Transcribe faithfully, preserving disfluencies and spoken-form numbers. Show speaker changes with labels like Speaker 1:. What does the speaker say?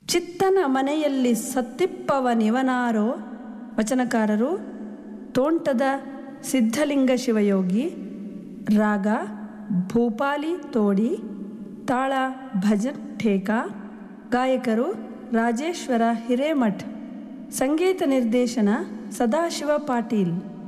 Speaker 1: ಚಿತ್ತನ ಮನೆಯಲ್ಲಿ ಸತ್ತಿಪ್ಪವನಿವನಾರೋ. ವಚನಕಾರರು ತೋಂಟದ ಸಿದ್ಧಲಿಂಗ ಶಿವಯೋಗಿ. ರಾಗ ಭೂಪಾಲಿ ತೋಡಿ. ತಾಳ ಭಜನ್ ಠೇಕ. ಗಾಯಕರು ರಾಜೇಶ್ವರ ಹಿರೇಮಠ್. ಸಂಗೀತ ನಿರ್ದೇಶನ ಸದಾಶಿವ ಪಾಟೀಲ್.